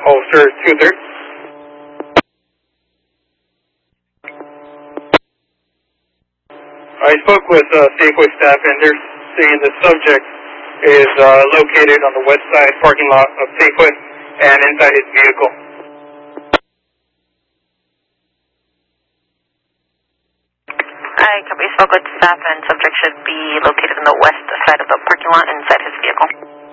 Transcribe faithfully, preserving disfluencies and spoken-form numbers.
Officer two third. I spoke with uh, Safeway staff, and they're saying the subject is uh, located on the west side parking lot of Safeway and inside his vehicle. I copy. Spoke with staff, and subject should be located on the west side of the parking lot inside his vehicle.